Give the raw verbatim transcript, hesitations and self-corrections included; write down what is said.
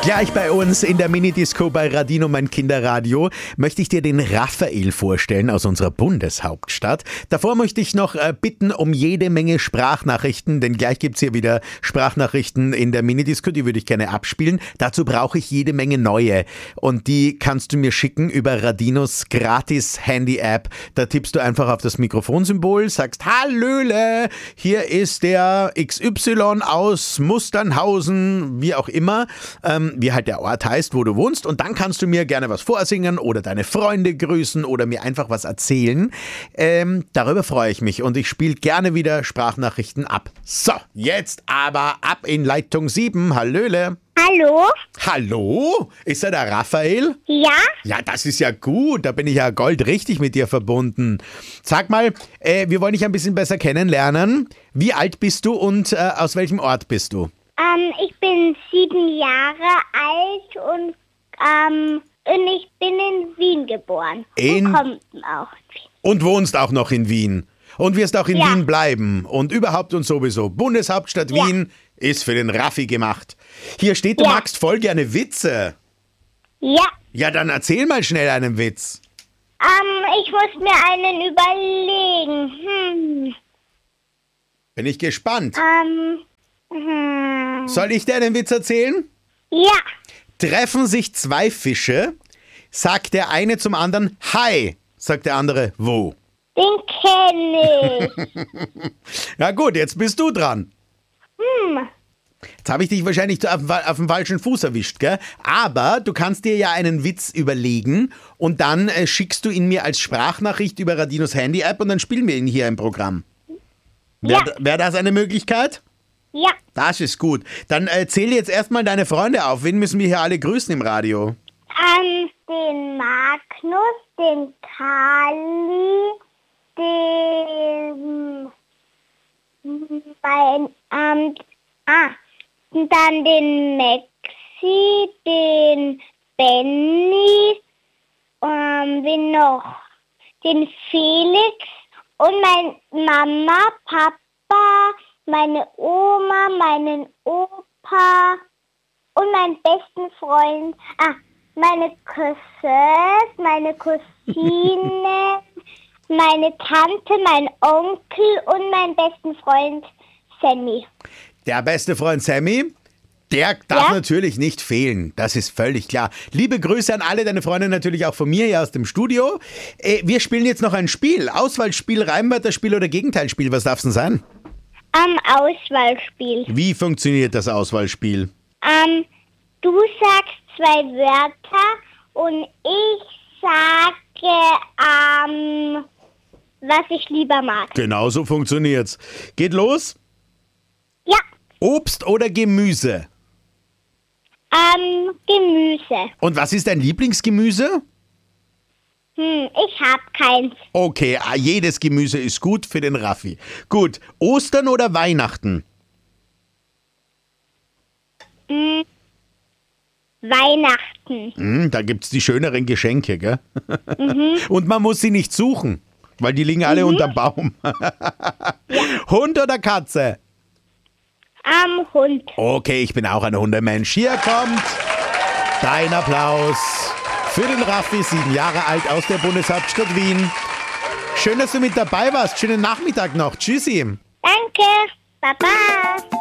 Gleich bei uns in der Minidisco bei Radino, mein Kinderradio, möchte ich dir den Raphael vorstellen aus unserer Bundeshauptstadt. Davor möchte ich noch äh, bitten um jede Menge Sprachnachrichten, denn gleich gibt's hier wieder Sprachnachrichten in der Minidisco, die würde ich gerne abspielen. Dazu brauche ich jede Menge neue und die kannst du mir schicken über Radinos gratis Handy-App. Da tippst du einfach auf das Mikrofonsymbol, sagst Hallöle, hier ist der X Y aus Musternhausen, wie auch immer. Ähm, wie halt der Ort heißt, wo du wohnst, und dann kannst du mir gerne was vorsingen oder deine Freunde grüßen oder mir einfach was erzählen. Ähm, darüber freue ich mich und ich spiele gerne wieder Sprachnachrichten ab. So, jetzt aber ab in Leitung sieben. Hallöle. Hallo? Hallo? Ist er der Raphael? Ja? Ja, das ist ja gut. Da bin ich ja goldrichtig mit dir verbunden. Sag mal, äh, wir wollen dich ein bisschen besser kennenlernen. Wie alt bist du und äh, aus welchem Ort bist du? Ähm, ich bin sieben Jahre alt und, ähm, und ich bin in Wien geboren. In- Und kommt auch in Wien. Und wohnst auch noch in Wien. Und wirst auch in Ja. Wien bleiben. Und überhaupt und sowieso. Bundeshauptstadt Ja. Wien ist für den Raffi gemacht. Hier steht, du Ja. magst voll gerne Witze. Ja, Ja, dann erzähl mal schnell einen Witz. ähm, ich muss mir einen überlegen. Hm, Bin ich gespannt. ähm, hm, Soll ich dir einen Witz erzählen? ja, Treffen sich zwei Fische, sagt der eine zum anderen Hi, sagt der andere wo. den kenne ich. Ja gut, jetzt bist du dran. Hm, Jetzt habe ich dich wahrscheinlich auf, auf dem falschen Fuß erwischt, gell? Aber du kannst dir ja einen Witz überlegen und dann äh, schickst du ihn mir als Sprachnachricht über Radinos Handy-App und dann spielen wir ihn hier im Programm. Wäre Ja. wär das eine Möglichkeit? ja, Das ist gut. Dann äh, zähl jetzt erstmal deine Freunde auf. Wen müssen wir hier alle grüßen im Radio? ähm, den Magnus, den Kali, den, mein, ähm, ah, und dann den Maxi, den Benny, ähm, wen noch? Den Felix und mein Mama, Papa, meine Oma, meinen Opa und meinen besten Freund, ah, meine Cousins, meine Cousine, meine Tante, mein Onkel und meinen besten Freund Sammy. Der beste Freund Sammy, der darf Ja? natürlich nicht fehlen. Das ist völlig klar. Liebe Grüße an alle deine Freunde, natürlich auch von mir hier aus dem Studio. Äh, wir spielen jetzt noch ein Spiel. Auswahlspiel, Reimwörterspiel oder Gegenteilspiel. Was darf es denn sein? Am Auswahlspiel. Wie funktioniert das Auswahlspiel? Ähm, du sagst zwei Wörter und ich sage, ähm, was ich lieber mag. Genau so funktioniert's. Geht los. Ja, Obst oder Gemüse? ähm, Gemüse. Und was ist dein Lieblingsgemüse? Hm, ich hab keins. Okay, ah, jedes Gemüse ist gut für den Raffi. Gut, Ostern oder Weihnachten? Hm, Weihnachten. Hm, da gibt's die schöneren Geschenke, gell? Und man muss sie nicht suchen, weil die liegen alle unterm Baum. Hund oder Katze? Am Hund. Okay, ich bin auch ein Hundemensch. Hier kommt dein Applaus für den Raffi, sieben Jahre alt aus der Bundeshauptstadt Wien. Schön, dass du mit dabei warst. Schönen Nachmittag noch. Tschüssi. Danke. Baba.